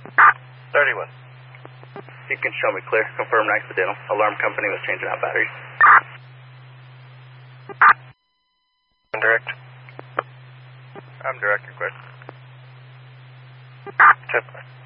31. You can show me clear. Confirmed accidental. Alarm company was changing out batteries. Direct. I'm direct request. Tip.